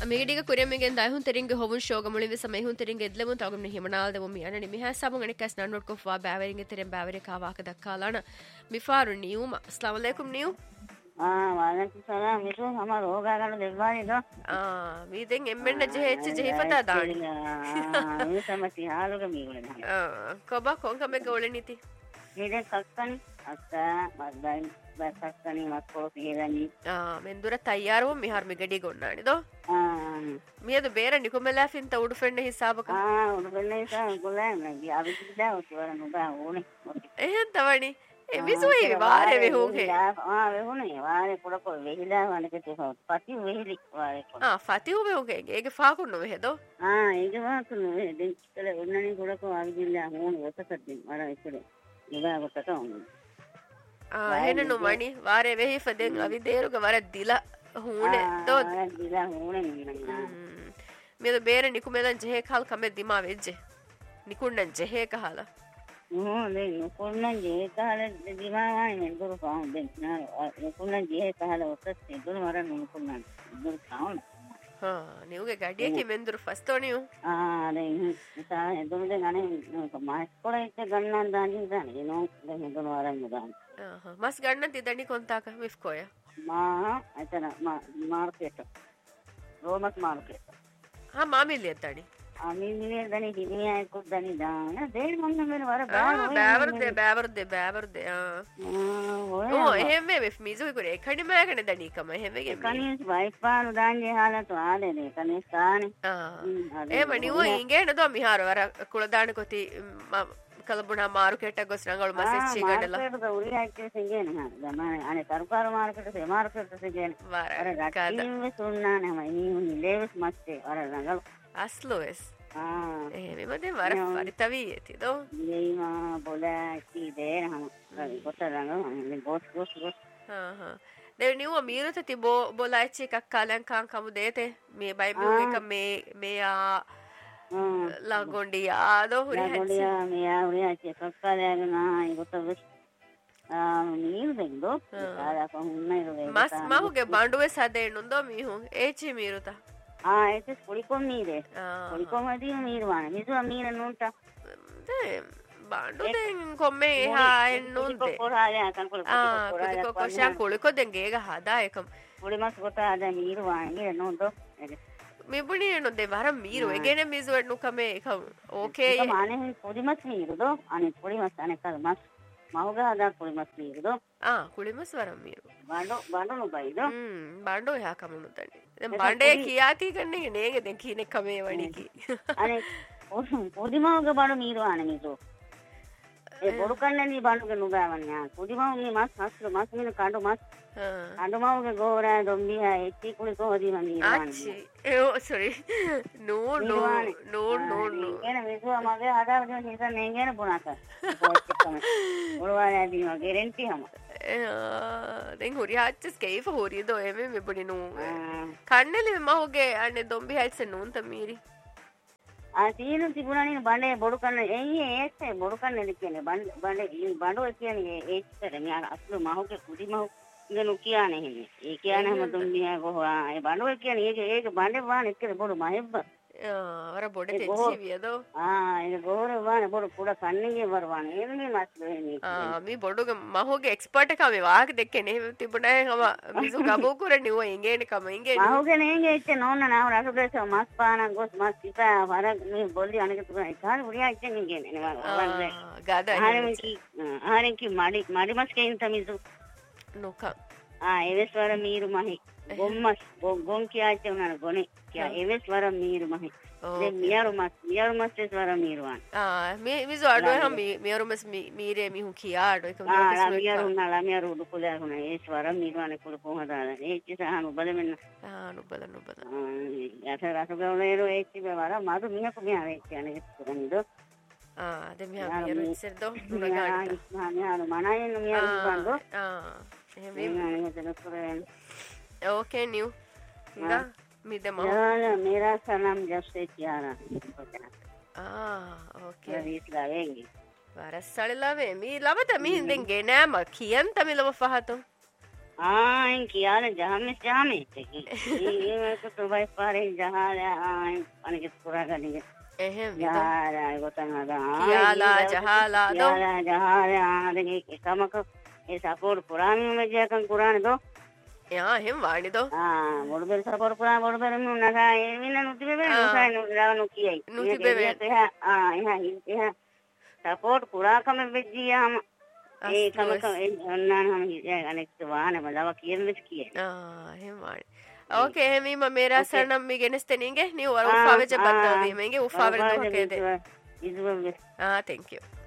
amigidiga kuremigen dai hun teringe hovun shoga mulin vesa me hun teringe edlemun tagum ne himanal de mi anani mi hasabun anikas nannot ko fa baveringe teren bavere ka waka dakkalana mifaru niuma assalamu alaikum niu वालेकुम सलाम मिसो हमार होगा गल देवानी दो मी दें एम्मेन्न जेहेච්ච जेहिफता දානි මේ සමති හාලුක මීගුල කොබ කොංකම ගෝලනිති නේද කක්කනි අත්ත මද්දයි බස්සක්කනි මක්කෝ පියගනි මෙන්දුර තයාරව මිහාර මිගඩි ගොන්නානි දෝ මියද බේර නිකොමලා ෆින්ත උඩු ෆෙන්න හිසාබක උඩු ෆෙන්න හිසාබ කොලෑම අවිදිදා ඔතවර නුබා ඕනේ එහෙන් තවනි මිසුයි වාරේ වෙහුගේ වෙහුනේ වාරේ පොඩක වෙහිලා වනකේ පති වෙහිලි වාරේ ෆතිහු වෙහුගේ ඒගේ ෆාකුන්න වෙහෙදෝ ඒගේ වාකුන්න වෙහෙ දෙන් ඉතල ඔන්නනේ පොඩක අවිදිලා ඕනේ ඔතකදී මර ඉතල නුබා ඔතක ඕනේ එහෙනනු මණි වාරේ වෙහි ෆදෙන් අවිදේරුගේ වර දිලා හුනේ දෝ දිලා හුනේ මියද බේර නිකුමෙලන් ජෙහෙ කල් කමෙ දිමා වෙජ්ජේ නිකුන්නන් ජෙහෙ කහලා nukunan je kahala dimawan enduru kaun den na nukunan je kahala otas enduru mara nukunan enduru kaun niuge gadiyeki menduru fastoniu ade sa enduru de gane mas kola itte gannan dani dani no de enduru mara mudan mas gannan tidani kontaka mifkoya ma atana market romas market maamili ettani අමිමිනේ දනි දිනියා එක්ක දනි දාන දෙල් මොන්න මෙර වර බෑවර්ද ඕ එහෙම මේ මිසු කුරේ කණි මෑකන දනි කම එහෙම ගේ කණිස් වයිපාන දාන්නේ හාලත ආලේ නේ කණිස් තානේ එහෙම නිව ඉංගේ නදෝ මිහාර වර කුල දාන කොති කලබුණා මාර්කට් එක ගොස් රංගවල මැසේජ් එකඩලා මාර්කට් එක උරි ඇක්ටේ සිගෙන හා ගමනේ අනේ තරුකාර මාර්කට් එක මාර්කට් සිගෙන වර ගාඩින් සුන්නා නම ඉනි ලේවස් මස්තේ වර රංගල asloes මෙමද වර පරිතවී ඇතිදෝ ඒීමා බොල ඇතිදේ හම ගොතරඟ ගොස් දෙව නිව මීරත ති බොල ඇච්චි එකක් කාලයන්කාන් කමු දේතේ මේ බයිබ එක මේයා ලගොන්ඩිය ආදෝ හුරි මෙයා හුරි ඇච්චි එකක් කාලයගනා ගොත මීරුදෙක්දෝ මස් මහුගේ බණ්ඩුවේ සදේ නොදෝ මිහු ඒචි මීරුතා itu kulikom mire kulikom adi mirwana misu mire nunta bandu den komme ha ennunte koraya kan kuliko koshan kuliko den gega hada ekam kulimas gota ada mirwana mire nundo mibuni no de varam miru egene misu nu kame ekam okay mane kulimas miru do ane kulimas ane kal mas mahuga ada kulimas miru do kulimas varam miru බඩු නොබයිද බණ්ඩෝ එහා කමුණු තන්නේ දැන් බණ්ඩේ කියාකී කන්නේ නේගේ දැන් කීනෙක් කමේ වණිකි අනේ පොදිමාවගේ බඩු මීරවානේ මිසෝ ඒ බොරු කන්නේ බණ්ඩුගේ නුගාවන්නේ පොදිමාවගේ මස් මින කඬු මස් කඬුමාවගේ ගෝරා දොම්බියා එච්චි කුලි කොහොදි මීරවානේ ඒ sorry no එන මිසෝ මගේ ආදාවද නිසා නේගෙන පුණාක බොරුවානේ දී මගේ රෙන්ටි හැම දැන් හොරි හච්චස් කේෆ හොරියද එම මෙබුණි නූ කන්නලි මහුගේ අනේ දොම්බි හැල්ස නූන්ත මීරි තීරු තිබුණානේ බණ්ඩේ බොරු කන්න ඒස්සේ බොරු කන්නේ කියන්නේ බණ්ඩේ බණ්ඩෝ කියන්නේ ඒච්තර න්යාර අස්ලු මහුගේ කුඩි මහු ඉගනු කියන්නේ හිමි ඒ කියන්නේ හැම දොම්බියා ගෝවා ඒ බණ්ඩෝ කියන්නේ ඒක බණ්ඩේ වාන එක්කේ බොරු මහෙබ්බ වර බොඩ තෙච්චි වියදෝ ඒක ගෝර වාන බොරු කුඩ කන්නේ වරවාන ඒනේ මස් වෙන්නේ මේ බොඩුගේ මහුගේ එක්ස්පර්ට් එකම වාක දෙකේ නේ තිබුණා හැම මිසු ගබෝ කුර නිව ඉංගේනේ කම ඉංගේ මහුගේ නේගේ ඉච්ච නෝන නාව රසුදේස මස් පාන ගොස් මස් පිටා වර මේ බොල්ලි අනක තුන එකහර උරියා ඉච්ච නිගේ නේ වර ගාදා ආරෙන්කි මඩි මස් කේන් තමිසු නොක එවස් වර මීරු මහි ගොම්මස් ගොන් කියාච්ච උනන ගොනේ කියා එවස් වර මීරු මහි දැන් මියරු මස් වර මීරුවන් මේ මිසු අඩෝ හැම මියරු මස් මීරේ මිහු කියා අඩෝ එක මියරු උඩු කුලයා ගුණ ඒස් වර මීරුවන් කුල කොහදාලා ඒච්ච සහන බලමෙන්න නුබල යත රසගවලේරෝ ඒච්ච වර මදු මියකු මියා වෙච්ච අනේ කුරන්දෝ අද මියා මියරු ඉස්සෙල්දෝ නුගාඩ මියා මනයින් මියරු බන්දෝ okay new nga mi demo mera sanam jaste tiara okay isla vengi varassalilave mi lavata mi hindenge nama kiyanta mi lava fahato ආයින් කියලා ජහමේ ඒක තමයි පාරේ ජහලා ආයින් අනික පුරා ගන්නේ එහෙම යාලා ගොතන හදා කියලා ජහලා දෝ ජහලා දෙක එකමක ඒ සපෝර් පුරාම මෙජයකන් කුරාන දෝ යා එහෙම වාණි දෝ මොඩබෙල් සපෝර් පුරා මොඩබෙල් නසා ඒ වින්න නුතිබෙ නුසයි නුදානු කියයි නුතිබෙ එහා සපෝර් පුරාකම වෙජ්ජියාම ඒකමක ඔන්නානම අනෙක්ට වානම ලව කියන්නස් කිය එහෙම වාණි ಓಕೆ ಹೇಮೀಮ ಮೇರಾ ಸರ್ಣಂ ಮಿಗೆನಿಸ್ತೆ ನಿಂಗೆ ನೀವು ಉಫಾವೆಜ ಬಂದವೀಮೆಂಗೆ ಉಫಾವೆಜ ಹೋಗೇದೆ ಇದು ಥ್ಯಾಂಕ್ ಯು